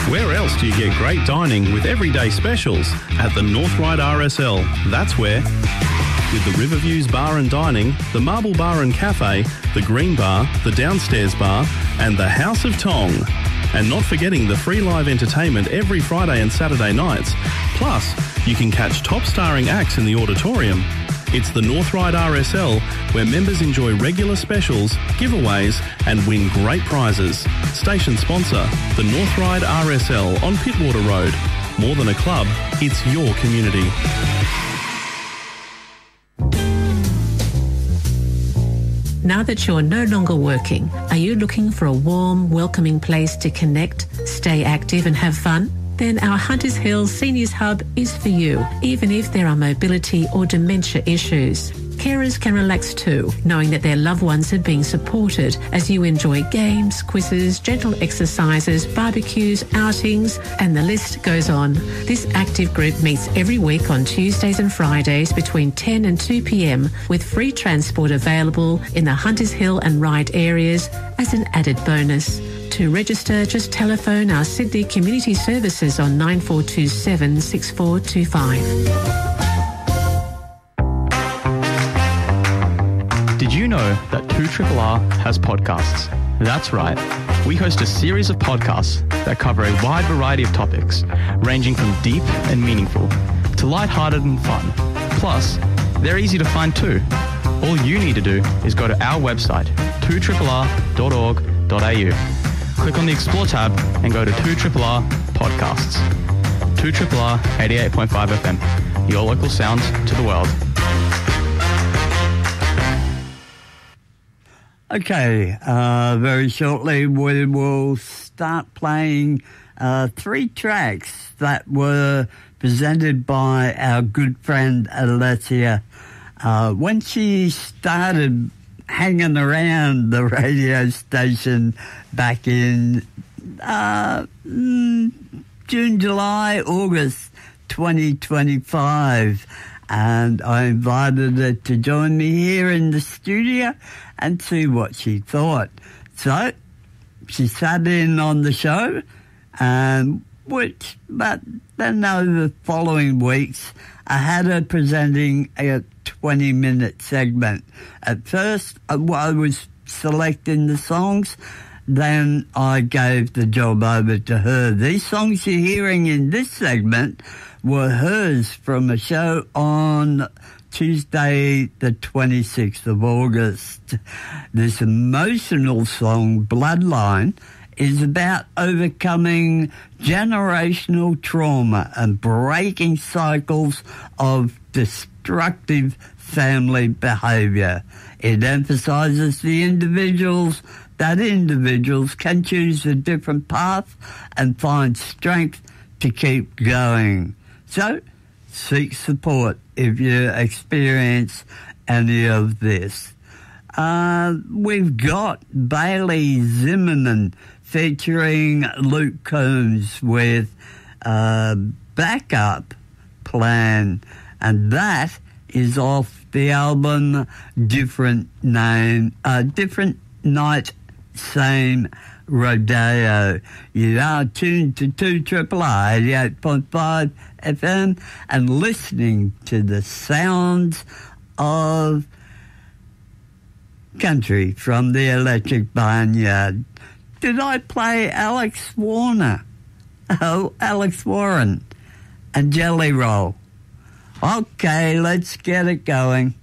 Where else do you get great dining with everyday specials? At the North Ryde RSL. That's where. With the Riverviews Bar and Dining, the Marble Bar and Cafe, the Green Bar, the Downstairs Bar, and the House of Tong. And not forgetting the free live entertainment every Friday and Saturday nights. Plus, you can catch top starring acts in the auditorium. It's the North Ryde RSL, where members enjoy regular specials, giveaways, and win great prizes. Station sponsor, the North Ryde RSL on Pittwater Road. More than a club, it's your community. Now that you're no longer working, are you looking for a warm, welcoming place to connect, stay active and have fun? Then our Hunters Hill Seniors Hub is for you, even if there are mobility or dementia issues. Carers can relax too, knowing that their loved ones are being supported as you enjoy games, quizzes, gentle exercises, barbecues, outings, and the list goes on. This active group meets every week on Tuesdays and Fridays between 10 and 2 p.m, with free transport available in the Hunters Hill and Ryde areas as an added bonus. To register, just telephone our Sydney Community Services on 9427 6425. Did you know that 2RRR has podcasts? That's right. We host a series of podcasts that cover a wide variety of topics, ranging from deep and meaningful to lighthearted and fun. Plus, they're easy to find too. All you need to do is go to our website, 2RRR.org.au. Click on the Explore tab and go to 2RRR Podcasts. 2RRR 88.5 FM, your local sound to the world. Okay, very shortly we will start playing 3 tracks that were presented by our good friend Alessia. When she started hanging around the radio station back in June, July, August 2025, and I invited her to join me here in the studio and see what she thought. So she sat in on the show, but then over the following weeks I had her presenting a 20-minute segment. At first, I was selecting the songs, then I gave the job over to her. These songs you're hearing in this segment were hers from a show on Tuesday, the 26th of August. This emotional song, Bloodline, is about overcoming generational trauma and breaking cycles of destructive family behaviour. It emphasises that individuals can choose a different path and find strength to keep going. So, seek support if you experience any of this. We've got Bailey Zimmerman featuring Luke Combs with Backup Plan, and that is off the album Different Night, Same Rodeo. You are tuned to 2RRR 88.5 FM and listening to the sounds of country from the Electric Barnyard. Did I play Alex Warner? Oh, Alex Warren and Jelly Roll. Okay, let's get it going.